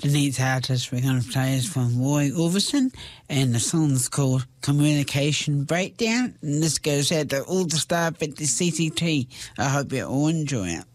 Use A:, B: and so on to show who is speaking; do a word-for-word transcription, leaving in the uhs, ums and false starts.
A: The next artist we're going to play is from Roy Orbison, and the song's called Communication Breakdown, and this goes out to all the staff at the C C T. I hope you all enjoy it.